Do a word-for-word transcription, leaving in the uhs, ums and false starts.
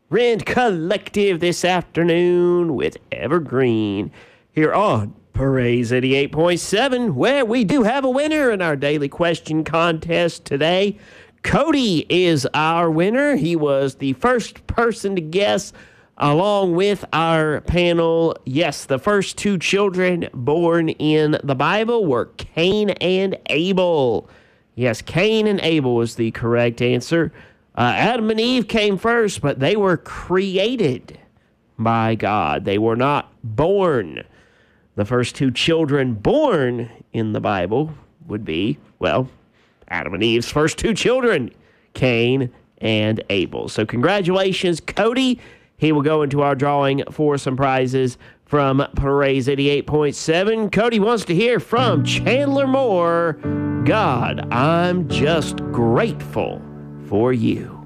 Rend Collective this afternoon with Evergreen here on Praise eighty-eight point seven, where we do have a winner in our daily question contest today. Cody is our winner. He was the first person to guess, along with our panel. Yes, the first two children born in the Bible were Cain and Abel. Yes, Cain and Abel was the correct answer. Uh, Adam and Eve came first, but they were created by God. They were not born. The first two children born in the Bible would be, well, Adam and Eve's first two children, Cain and Abel. So congratulations, Cody. He will go into our drawing for some prizes from Praise eighty-eight point seven. Cody wants to hear from Chandler Moore. God, I'm just grateful for you.